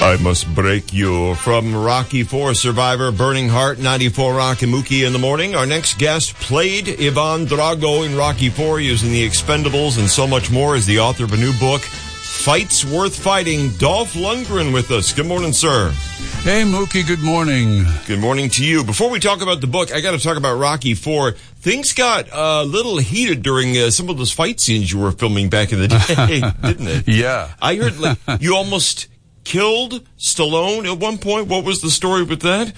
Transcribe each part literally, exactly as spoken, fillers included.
I must break you. From Rocky four survivor Burning Heart, ninety-four Rock and Mookie in the morning. Our next guest played Ivan Drago in Rocky four using the Expendables and so much more as the author of a new book, Fights Worth Fighting. Dolph Lundgren with us. Good morning, sir. Hey, Mookie, good morning. Good morning to you. Before we talk about the book, I got to talk about Rocky four. Things got a little heated during uh, some of those fight scenes you were filming back in the day, didn't it? Yeah. I heard like you almost killed Stallone at one point. What was the story with that?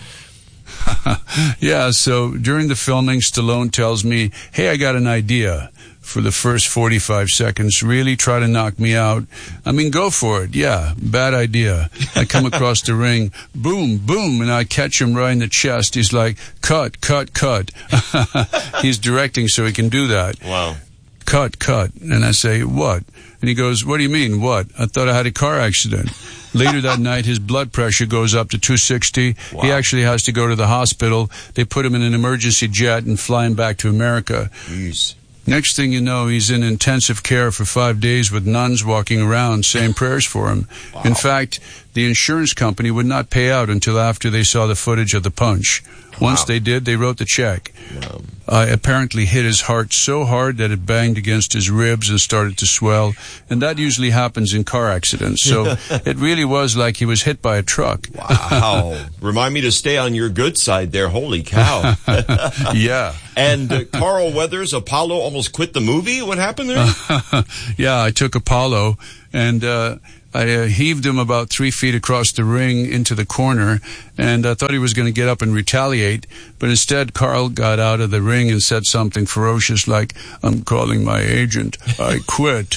Yeah, so during the filming, Stallone tells me, hey, I got an idea for the first forty-five seconds. Really try to knock me out. I mean, go for it. Yeah, bad idea. I come across the ring, boom, boom, and I catch him right in the chest. He's like, cut, cut, cut. He's directing so he can do that. Wow. Cut, cut. And I say, what? And he goes, what do you mean, what? I thought I had a car accident. Later that night, his blood pressure goes up to two sixty. Wow. He actually has to go to the hospital. They put him in an emergency jet and fly him back to America. Jeez. Next thing you know, he's in intensive care for five days with nuns walking around saying prayers for him. Wow. In fact, the insurance company would not pay out until after they saw the footage of the punch. Once wow. they did, they wrote the check. Wow. I apparently hit his heart so hard that it banged against his ribs and started to swell. And that usually happens in car accidents. So it really was like he was hit by a truck. Wow. Remind me to stay on your good side there. Holy cow. Yeah. And uh, Carl Weathers, Apollo, almost quit the movie? What happened there? Yeah, I took Apollo and uh, I uh, heaved him about three feet across the ring into the corner, and I thought he was going to get up and retaliate, but instead Carl got out of the ring and said something ferocious like, I'm calling my agent. I quit.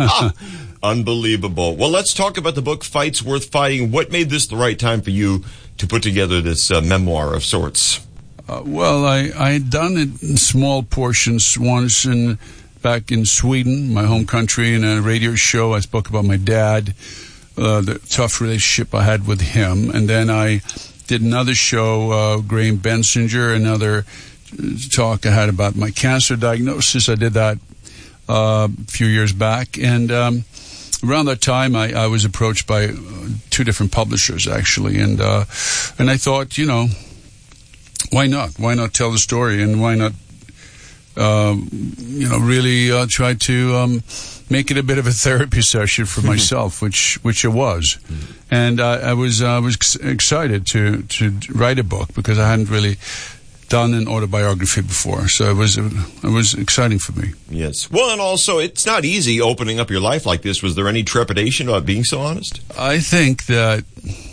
Unbelievable. Well, let's talk about the book, Fights Worth Fighting. What made this the right time for you to put together this uh, memoir of sorts? Uh, well, I, I had done it in small portions once in... back in Sweden, my home country, in a radio show. I spoke about my dad, uh, the tough relationship I had with him. And then I did another show, uh, Graham Bensinger, another talk I had about my cancer diagnosis. I did that uh, a few years back. And um, around that time, I, I was approached by uh, two different publishers, actually. And, uh, and I thought, you know, why not? Why not tell the story? And why not Um, you know, really uh, try to um, make it a bit of a therapy session for myself, which which it was, and uh, I was I uh, was excited to to write a book because I hadn't really done an autobiography before, so it was it was exciting for me. Yes, well, and also it's not easy opening up your life like this. Was there any trepidation about being so honest? I think that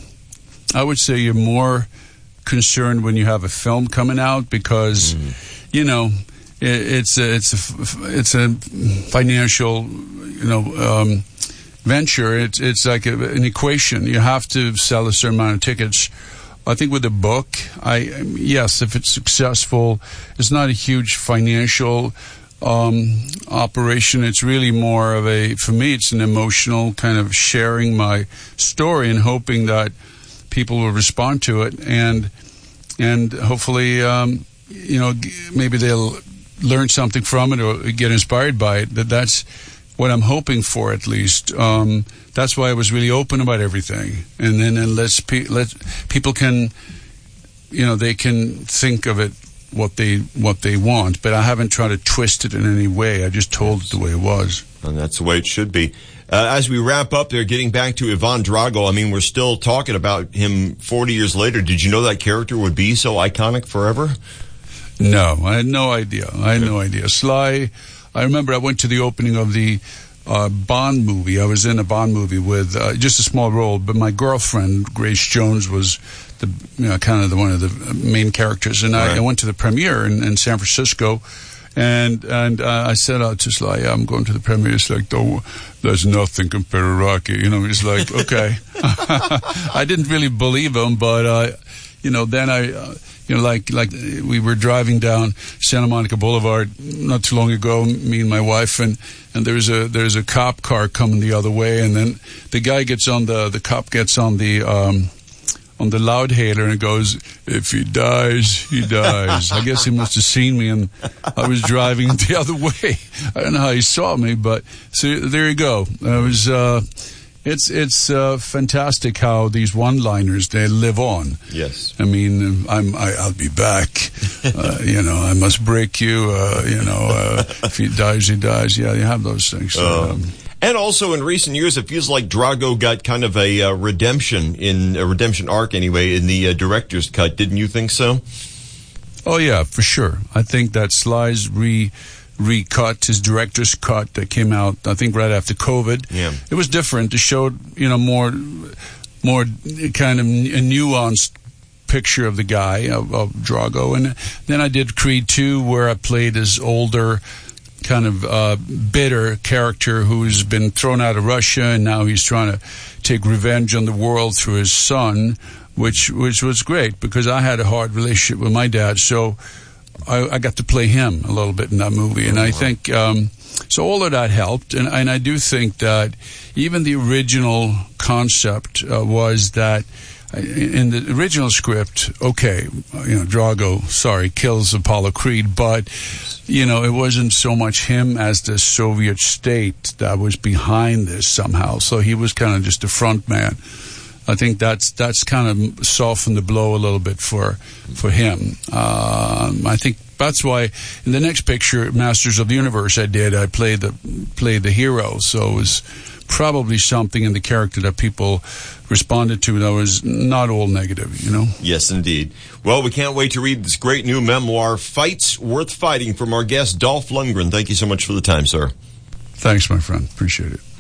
I would say you're more concerned when you have a film coming out because mm. you know. It's a, it's a, it's a financial, you know, um, venture. It's it's like a, an equation. You have to sell a certain amount of tickets. I think with a book, I yes, if it's successful, it's not a huge financial um, operation. It's really more of a, for me, it's an emotional kind of sharing my story and hoping that people will respond to it and and hopefully, um, you know, maybe they'll learn something from it or get inspired by it. That that's what I'm hoping for, at least. Um, that's why I was really open about everything. And then and let's pe- let people can, you know, they can think of it what they what they want. But I haven't tried to twist it in any way. I just told it the way it was. And that's the way it should be. Uh, as we wrap up there, getting back to Ivan Drago, I mean, we're still talking about him forty years later. Did you know that character would be so iconic forever? No, I had no idea. I had no idea. Sly, I remember I went to the opening of the uh, Bond movie. I was in a Bond movie with uh, just a small role, but my girlfriend, Grace Jones, was the you know, kind of the, one of the main characters. And I, right. I went to the premiere in, in San Francisco, and and uh, I said out to Sly, yeah, I'm going to the premiere. It's like, oh, there's nothing compared to Rocky. You know, he's like, okay. I didn't really believe him, but, uh, you know, then I... Uh, You know, like like we were driving down Santa Monica Boulevard not too long ago, me and my wife, and, and there's a there's a cop car coming the other way, and then the guy gets on the the cop gets on the um, on the loudhailer and goes, "If he dies, he dies." I guess he must have seen me, and I was driving the other way. I don't know how he saw me, but so there you go. I was. Uh, it's it's uh, fantastic how these one-liners, they live on. Yes. I mean, I'm, I, I'll be back. uh, you know, I must break you. Uh, you know, uh, if he dies, he dies. Yeah, you have those things. So, um, and also in recent years, it feels like Drago got kind of a uh, redemption, in a redemption arc anyway, in the uh, director's cut. Didn't you think so? Oh, yeah, for sure. I think that Sly's re... recut, his director's cut that came out, I think, right after COVID. Yeah. It was different. It showed, you know, more, more kind of a nuanced picture of the guy, of, of Drago. And then I did Creed two, where I played his older, kind of uh, bitter character who's been thrown out of Russia, and now he's trying to take revenge on the world through his son, which, which was great, because I had a hard relationship with my dad, so I, I got to play him a little bit in that movie, and I think um, so. All of that helped, and, and I do think that even the original concept uh, was that in the original script, okay, you know, Drago, sorry, kills Apollo Creed, but you know, it wasn't so much him as the Soviet state that was behind this somehow. So he was kind of just a front man. I think that's that's kind of softened the blow a little bit for for him. Um, I think that's why in the next picture, Masters of the Universe, I did I played the played the hero. So it was probably something in the character that people responded to that was not all negative, you know. Yes, indeed. Well, we can't wait to read this great new memoir, Fights Worth Fighting, from our guest Dolph Lundgren. Thank you so much for the time, sir. Thanks, my friend. Appreciate it.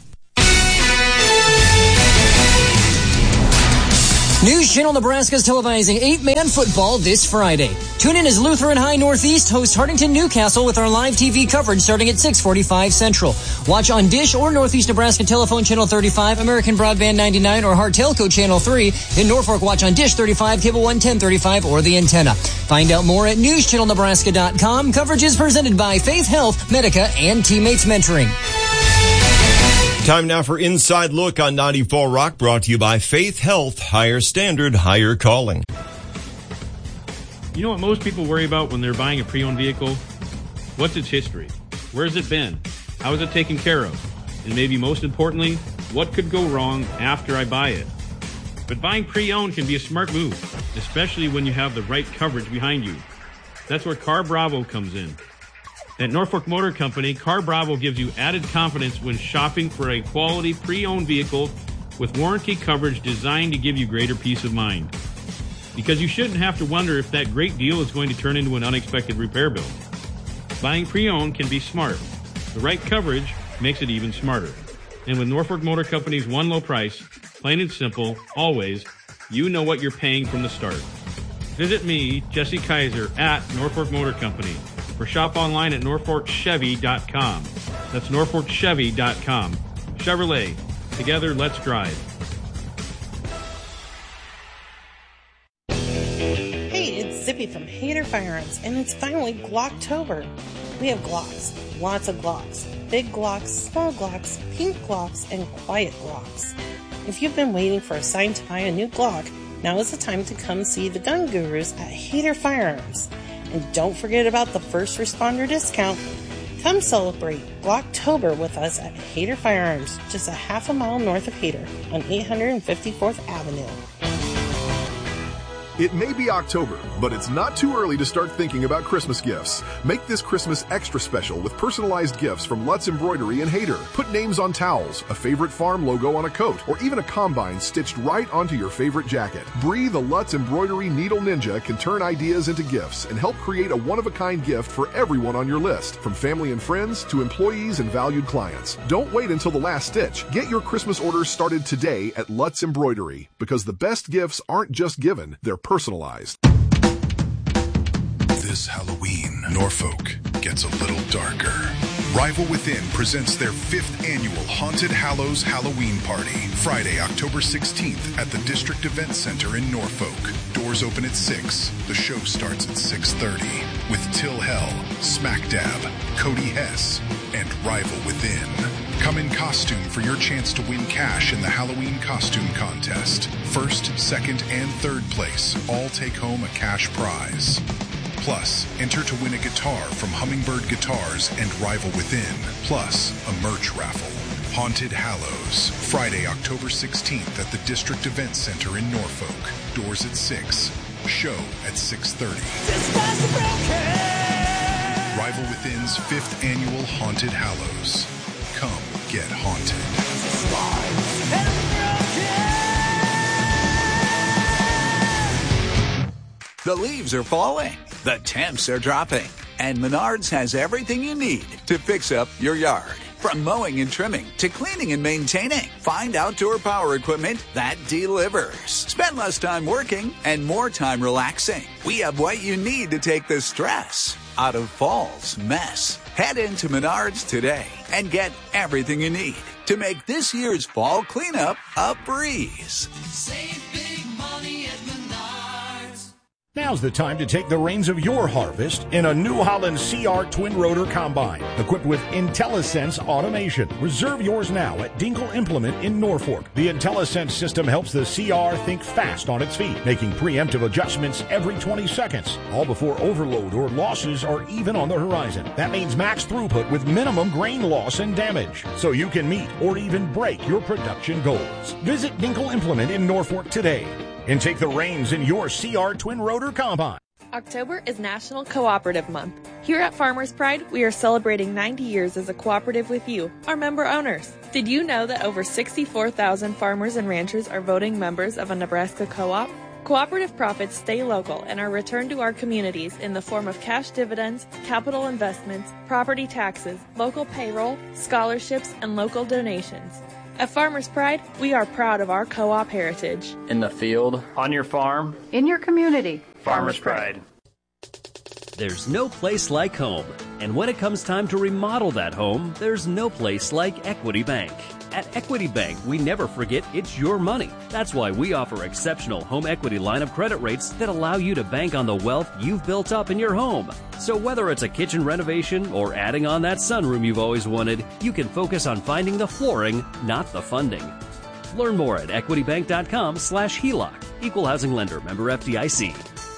News Channel Nebraska is televising eight-man football this Friday. Tune in as Lutheran High Northeast hosts Hardington Newcastle with our live T V coverage starting at six forty-five Central. Watch on Dish or Northeast Nebraska Telephone Channel thirty-five, American Broadband ninety-nine, or Hart Telco Channel three. In Norfolk, watch on Dish thirty-five, Cable one ten thirty-five, or the antenna. Find out more at news channel nebraska dot com. Coverage is presented by Faith Health, Medica, and Teammates Mentoring. Time now for Inside Look on ninety-four Rock, brought to you by Faith Health, higher standard, higher calling. You know what most people worry about when they're buying a pre-owned vehicle? What's its history? Where's it been? How is it taken care of? And maybe most importantly, what could go wrong after I buy it? But buying pre-owned can be a smart move, especially when you have the right coverage behind you. That's where Car Bravo comes in. At Norfolk Motor Company, Car Bravo gives you added confidence when shopping for a quality pre-owned vehicle with warranty coverage designed to give you greater peace of mind. Because you shouldn't have to wonder if that great deal is going to turn into an unexpected repair bill. Buying pre-owned can be smart. The right coverage makes it even smarter. And with Norfolk Motor Company's one low price, plain and simple, always, you know what you're paying from the start. Visit me, Jesse Kaiser, at Norfolk Motor Company, or shop online at norfolk chevy dot com. That's norfolk chevy dot com. Chevrolet. Together, let's drive. Hey, it's Zippy from Hader Firearms, and it's finally Glocktober. We have Glocks, lots of Glocks, big Glocks, small Glocks, pink Glocks, and quiet Glocks. If you've been waiting for a sign to buy a new Glock, now is the time to come see the gun gurus at Hader Firearms. And don't forget about the first responder discount. Come celebrate Glocktober with us at Hader Firearms, just a half a mile north of Hader on eight hundred fifty-fourth Avenue. It may be October, but it's not too early to start thinking about Christmas gifts. Make this Christmas extra special with personalized gifts from Lutz Embroidery and Hader. Put names on towels, a favorite farm logo on a coat, or even a combine stitched right onto your favorite jacket. Bree, the Lutz Embroidery Needle Ninja, can turn ideas into gifts and help create a one-of-a-kind gift for everyone on your list, from family and friends to employees and valued clients. Don't wait until the last stitch. Get your Christmas orders started today at Lutz Embroidery, because the best gifts aren't just given, they're personalized. This Halloween, Norfolk gets a little darker. Rival Within presents their fifth annual Haunted Hallows Halloween Party, Friday, October sixteenth at the District Event Center in Norfolk. Doors open at six. The show starts at six thirty with Till Hell, Smack Dab, Cody Hess, and Rival Within. Come in costume for your chance to win cash in the Halloween costume contest. First, second, and third place all take home a cash prize. Plus, enter to win a guitar from Hummingbird Guitars and Rival Within, plus a merch raffle. Haunted Hallows, Friday, October sixteenth at the District Event Center in Norfolk. Doors at six. Show at six thirty. Rival Within's fifth annual Haunted Hallows. Come get haunted. The leaves are falling. The temps are dropping. And Menards has everything you need to fix up your yard. From mowing and trimming to cleaning and maintaining, find outdoor power equipment that delivers. Spend less time working and more time relaxing. We have what you need to take the stress out of fall's mess. Head into Menards today and get everything you need to make this year's fall cleanup a breeze. Save big money at Menards. Now's the time to take the reins of your harvest in a New Holland C R twin rotor combine equipped with IntelliSense automation. Reserve yours now at Dinkle Implement in Norfolk. The IntelliSense system helps the C R think fast on its feet, making preemptive adjustments every twenty seconds, all before overload or losses are even on the horizon. That means max throughput with minimum grain loss and damage, so you can meet or even break your production goals. Visit Dinkle Implement in Norfolk today and take the reins in your C R twin rotor combine. October is National Cooperative Month. Here at Farmers Pride, we are celebrating ninety years as a cooperative with you, our member owners. Did you know that over sixty-four thousand farmers and ranchers are voting members of a Nebraska co-op? Cooperative profits stay local and are returned to our communities in the form of cash dividends, capital investments, property taxes, local payroll, scholarships, and local donations. At Farmers Pride, we are proud of our co-op heritage. In the field, on your farm, in your community. Farmers Pride. There's no place like home. And when it comes time to remodel that home, there's no place like Equity Bank. At Equity Bank, we never forget it's your money. That's why we offer exceptional home equity line of credit rates that allow you to bank on the wealth you've built up in your home. So whether it's a kitchen renovation or adding on that sunroom you've always wanted, you can focus on finding the flooring, not the funding. Learn more at equitybank.com slash HELOC. Equal housing lender, member F D I C.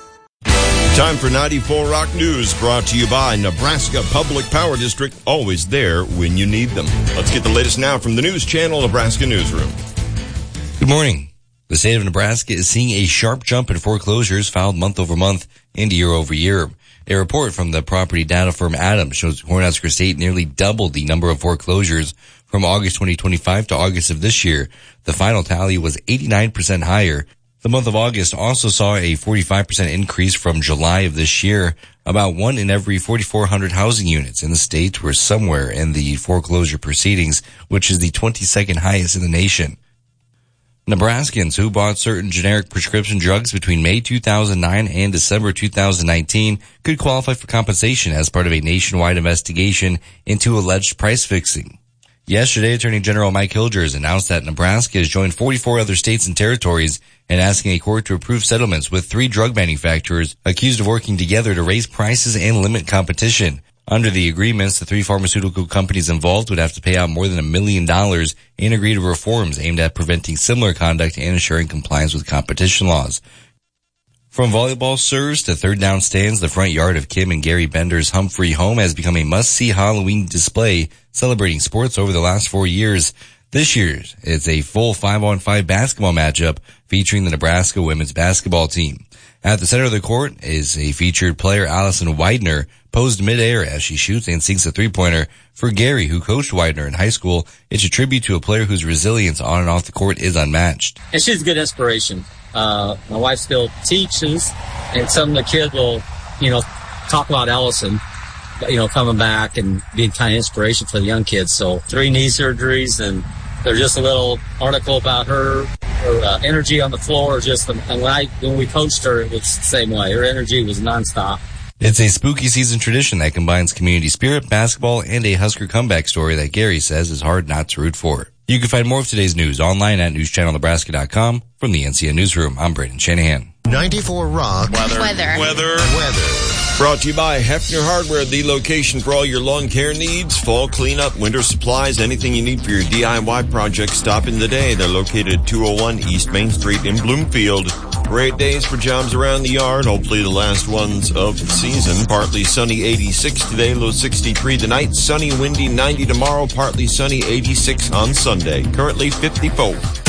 Time for ninety-four Rock News, brought to you by Nebraska Public Power District, always there when you need them. Let's get the latest now from the News Channel Nebraska Newsroom. Good morning. The state of Nebraska is seeing a sharp jump in foreclosures filed month over month and year over year. A report from the property data firm Adams shows Cornhusker State nearly doubled the number of foreclosures from August twenty twenty-five to August of this year. The final tally was eighty-nine percent higher. The month of August also saw a forty-five percent increase from July of this year. About one in every forty-four hundred housing units in the state were somewhere in the foreclosure proceedings, which is the twenty-second highest in the nation. Nebraskans who bought certain generic prescription drugs between May two thousand nine and December two thousand nineteen could qualify for compensation as part of a nationwide investigation into alleged price fixing. Yesterday, Attorney General Mike Hilgers announced that Nebraska has joined forty-four other states and territories in asking a court to approve settlements with three drug manufacturers accused of working together to raise prices and limit competition. Under the agreements, the three pharmaceutical companies involved would have to pay out more than a million dollars and agree to reforms aimed at preventing similar conduct and ensuring compliance with competition laws. From volleyball serves to third down stands, the front yard of Kim and Gary Bender's Humphrey home has become a must-see Halloween display celebrating sports over the last four years. This year, it's a full five-on-five basketball matchup featuring the Nebraska women's basketball team. At the center of the court is a featured player, Allison Widener, posed midair as she shoots and sinks a three-pointer. For Gary, who coached Widener in high school, it's a tribute to a player whose resilience on and off the court is unmatched. And she's a good inspiration. Uh, my wife still teaches, and some of the kids will, you know, talk about Allison, you know, coming back and being kind of inspiration for the young kids. So three knee surgeries, and there's just a little article about her, her uh, energy on the floor. Just and when I when we coached her, it was the same way. Her energy was nonstop. It's a spooky season tradition that combines community spirit, basketball, and a Husker comeback story that Gary says is hard not to root for. You can find more of today's news online at news channel nebraska dot com. From the N C N Newsroom, I'm Braden Shanahan. ninety-four Rock. Weather. Weather. Weather. Weather. Brought to you by Hefner Hardware, the location for all your lawn care needs, fall cleanup, winter supplies, anything you need for your D I Y project. Stop in today. They're located at two oh one East Main Street in Bloomfield. Great days for jobs around the yard. Hopefully the last ones of the season. Partly sunny, eighty-six today, low sixty-three tonight. Sunny, windy, ninety tomorrow. Partly sunny, eighty-six on Sunday. Currently fifty-four.